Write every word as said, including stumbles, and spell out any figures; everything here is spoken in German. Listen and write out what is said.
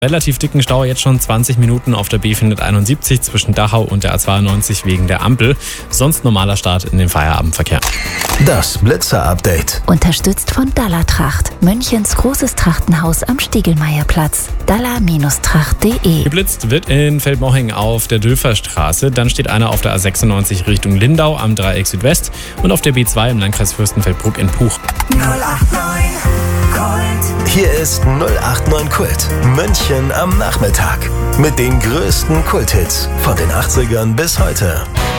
Relativ dicken Stau, jetzt schon zwanzig Minuten auf der B vierhunderteinundsiebzig zwischen Dachau und der A zweiundneunzig wegen der Ampel. Sonst normaler Start in den Feierabendverkehr. Das Blitzer-Update. Unterstützt von Dallertracht, Münchens großes Trachtenhaus am Stiegelmeierplatz. daller Tracht punkt de. Geblitzt wird in Feldmoching auf der Dülferstraße. Dann steht einer auf der A sechsundneunzig Richtung Lindau am Dreieck Südwest und auf der B zwei im Landkreis Fürstenfeldbruck in Puch. null acht neun Kult. Hier ist null acht neun Kult. München am Nachmittag. Mit den größten Kulthits von den achtzigern bis heute.